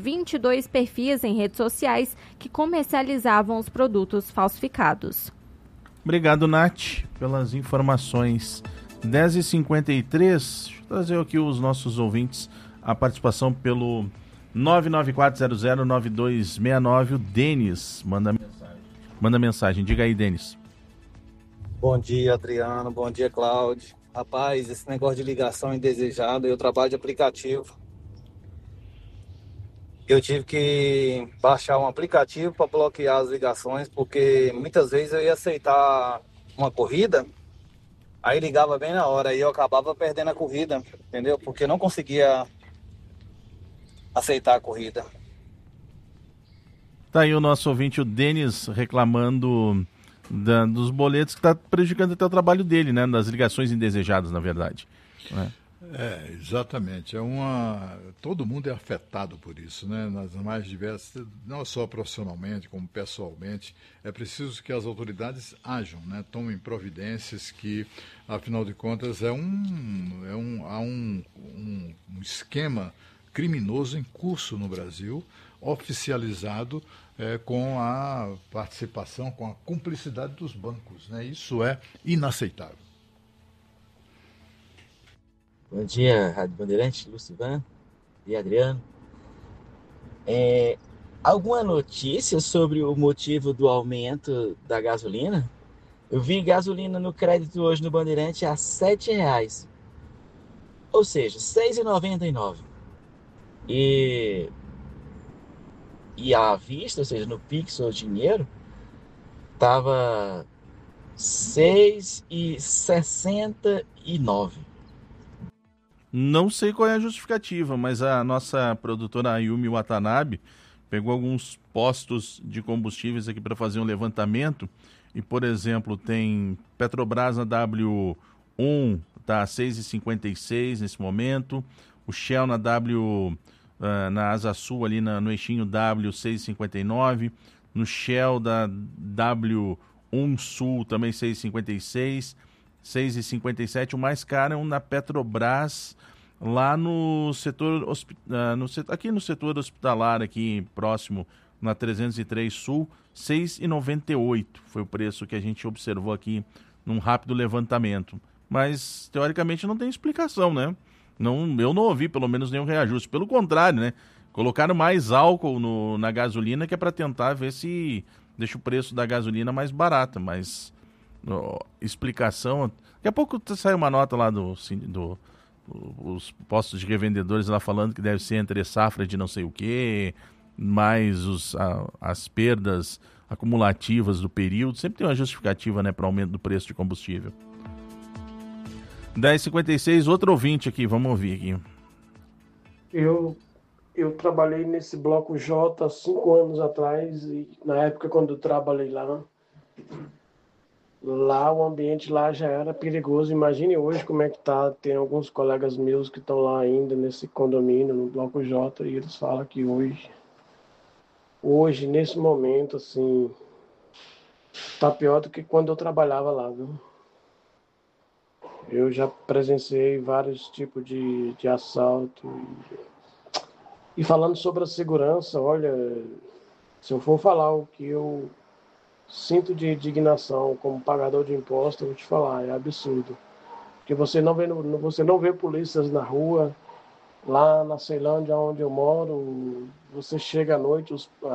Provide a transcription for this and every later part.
22 perfis em redes sociais que comercializavam os produtos falsificados. Obrigado, Nath, pelas informações. 10h53, deixa eu trazer aqui os nossos ouvintes, a participação pelo 994009269, o Denis manda mensagem. Diga aí, Denis. Bom dia, Adriano. Bom dia, Cláudio. Rapaz, esse negócio de ligação indesejada, eu trabalho de aplicativo. Eu tive que baixar um aplicativo para bloquear as ligações, porque muitas vezes eu ia aceitar uma corrida, aí ligava bem na hora, e eu acabava perdendo a corrida, entendeu? Porque eu não conseguia aceitar a corrida. Tá aí o nosso ouvinte, o Denis, reclamando dos boletos, que está prejudicando até o trabalho dele, né? Das ligações indesejadas, na verdade. Exatamente. Todo mundo é afetado por isso, né? Nas mais diversas, não só profissionalmente, como pessoalmente. É preciso que as autoridades ajam, né? Tomem providências que, afinal de contas, há um esquema criminoso em curso no Brasil, oficializado com a participação, com a cumplicidade dos bancos, né? Isso é inaceitável. Bom dia, Rádio Bandeirante, Lucivan e Adriano. Alguma notícia sobre o motivo do aumento da gasolina? Eu vi gasolina no crédito hoje no Bandeirante a R$ 7,00, ou seja, R$ 6,99. E à vista, ou seja, no Pix ou dinheiro, estava R$ 6,69. Não sei qual é a justificativa, mas a nossa produtora Ayumi Watanabe pegou alguns postos de combustíveis aqui para fazer um levantamento e, por exemplo, tem Petrobras na W1, está a 6,56 nesse momento, o Shell na na Asa Sul, ali no eixinho W, 6,59, no Shell da W1 Sul também 6,56, 6,57, o mais caro é um na Petrobras, lá no setor, aqui no setor hospitalar, aqui próximo, na 303 Sul, 6,98 foi o preço que a gente observou aqui num rápido levantamento. Mas, teoricamente, não tem explicação, né? Eu não ouvi, pelo menos, nenhum reajuste. Pelo contrário, né? Colocaram mais álcool na gasolina, que é para tentar ver se deixa o preço da gasolina mais barata, mas explicação... Daqui a pouco sai uma nota lá os postos de revendedores lá falando que deve ser entre safra de não sei o quê, mais as perdas acumulativas do período. Sempre tem uma justificativa, né, para aumento do preço de combustível. 10h56, outro ouvinte aqui, vamos ouvir aqui. Eu trabalhei nesse Bloco J há 5 anos atrás, e na época quando eu trabalhei lá o ambiente lá já era perigoso. Imagine hoje como é que tá. Tem alguns colegas meus que estão lá ainda nesse condomínio, no Bloco J, e eles falam que hoje nesse momento, assim, tá pior do que quando eu trabalhava lá, viu? Eu já presenciei vários tipos de assalto. E falando sobre a segurança, olha, se eu for falar o que eu sinto de indignação como pagador de impostos, eu vou te falar, é absurdo. Porque você não vê polícias na rua, lá na Ceilândia, onde eu moro, você chega à noite,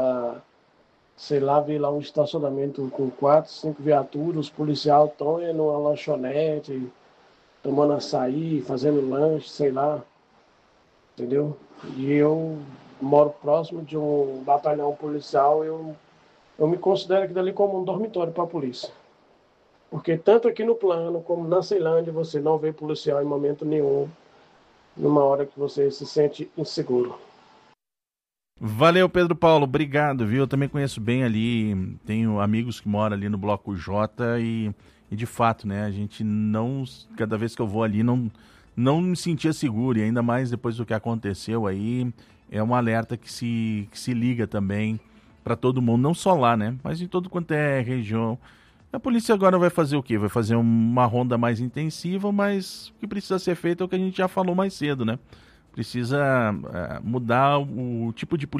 vê lá um estacionamento com 4, 5 viaturas, os policiais estão numa lanchonete, tomando açaí, fazendo lanche, sei lá, entendeu? E eu moro próximo de um batalhão policial, eu me considero aquilo ali como um dormitório para a polícia. Porque tanto aqui no Plano como na Ceilândia você não vê policial em momento nenhum, numa hora que você se sente inseguro. Valeu, Pedro Paulo, obrigado, viu? Eu também conheço bem ali, tenho amigos que moram ali no Bloco J e de fato, né, a gente não, cada vez que eu vou ali, não me sentia seguro, e ainda mais depois do que aconteceu aí, é um alerta que se liga também para todo mundo, não só lá, né, mas em todo quanto é região. A polícia agora vai fazer o quê? Vai fazer uma ronda mais intensiva, mas o que precisa ser feito é o que a gente já falou mais cedo, né? Precisa mudar o tipo de polícia